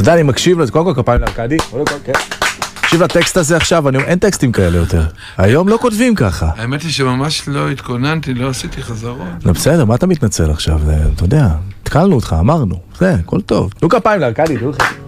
יודע, אני מקשיב לזה, קודם כל כפיים לארקדי, תקשיב לטקסט הזה עכשיו, אין טקסטים כאלה יותר. היום לא כותבים ככה. האמת היא שממש לא התכוננתי, לא עשיתי חזרות. בסדר, מה אתה מתנצל עכשיו? אתה יודע, התקלנו אותך, אמרנו. זה, הכל טוב. תנו כפיים לארקדי, תראו לכם.